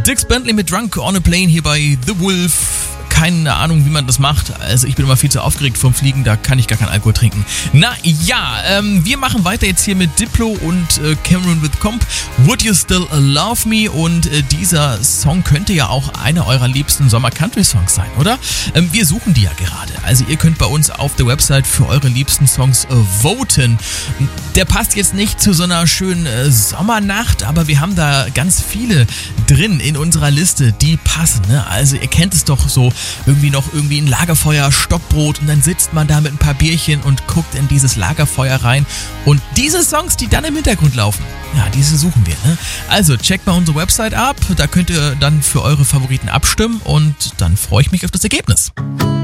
Dierks Bentley mit Drunk on a Plane hier bei The Wolf. Keine Ahnung, wie man das macht. Also ich bin immer viel zu aufgeregt vom Fliegen, da kann ich gar keinen Alkohol trinken. Na ja, wir machen weiter jetzt hier mit Diplo und Cameron with Comp. Would You Still Love Me? Und dieser Song könnte ja auch einer eurer liebsten Sommer-Country-Songs sein, oder? Wir suchen die ja gerade. Also ihr könnt bei uns auf der Website für eure liebsten Songs voten. Der passt jetzt nicht zu so einer schönen Sommernacht, aber wir haben da ganz viele drin in unserer Liste, die passen. Ne? Also ihr kennt es doch so, irgendwie ein Lagerfeuer, Stockbrot und dann sitzt man da mit ein paar Bierchen und guckt in dieses Lagerfeuer rein. Und diese Songs, die dann im Hintergrund laufen, ja, diese suchen wir. Ne? Also checkt mal unsere Website ab, da könnt ihr dann für eure Favoriten abstimmen und dann freue ich mich auf das Ergebnis.